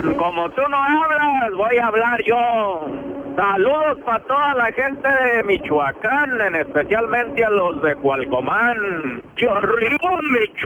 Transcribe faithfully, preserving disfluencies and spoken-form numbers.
Como tú no hablas, voy a hablar yo. Saludos para toda la gente de Michoacán, en especialmente a los de Cualcomán. Chorrillos, Michoacán.